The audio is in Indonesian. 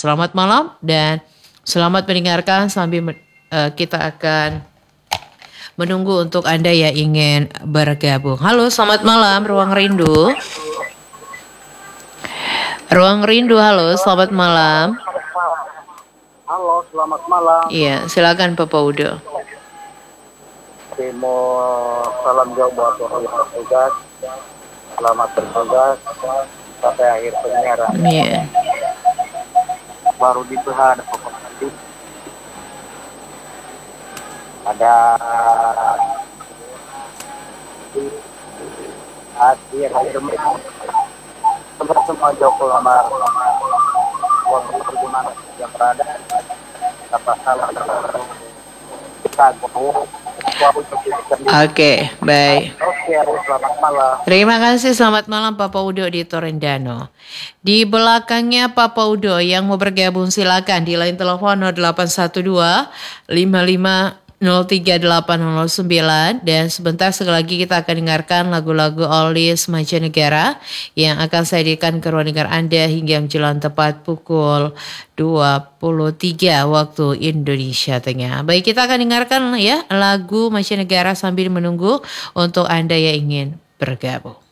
Selamat malam dan selamat mendengarkan sambil kita akan menunggu untuk Anda yang ingin bergabung. Halo, selamat malam Ruang Rindu. Ruang Rindu, halo, selamat malam. Halo, selamat malam. Iya, silakan Bapak Udo. Mau salam jauh buat orang yang bertugas. Selamat bertugas sampai akhir penyiaran. Iya. Baru di PH ada pokok nanti. Ada akhir semua jauh pelamar uang perkebunan yang berada apa salah kita Oke, baik. Oke, selamat malam. Terima kasih, selamat malam Papa Udo di Torendano. Di belakangnya Papa Udo yang mau bergabung silakan di line telepon 0812 55038009 dan sebentar sekali lagi kita akan dengarkan lagu-lagu oldies mancanegara yang akan saya hadirkan ke ruang dengar Anda hingga menjelang tepat pukul 23 waktu Indonesia Tengah. Baik, kita akan dengarkan ya lagu mancanegara sambil menunggu untuk Anda yang ingin bergabung.